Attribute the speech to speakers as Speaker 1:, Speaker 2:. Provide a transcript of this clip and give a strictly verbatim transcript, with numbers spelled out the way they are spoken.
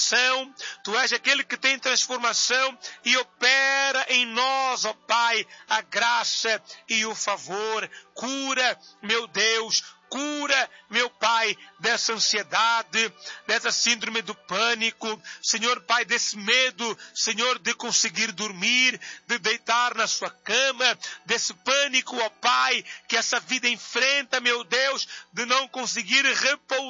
Speaker 1: transformação, Tu és aquele que tem transformação e opera em nós, ó Pai, a graça e o favor. Cura, meu Deus, cura, meu Pai, dessa ansiedade, dessa síndrome do pânico, Senhor Pai, desse medo, Senhor, de conseguir dormir, de deitar na sua cama, desse pânico, ó Pai, que essa vida enfrenta, meu Deus, de não conseguir repousar